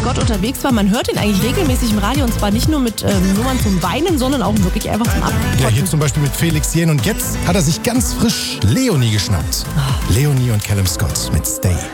Scott unterwegs war. Man hört ihn eigentlich regelmäßig im Radio und zwar nicht nur mit Nummern zum Weinen, sondern auch wirklich einfach zum Abkotzen. Ja, hier zum Beispiel mit Felix Jähn und jetzt hat er sich ganz frisch Leonie geschnappt. Leonie und Callum Scott mit Stay.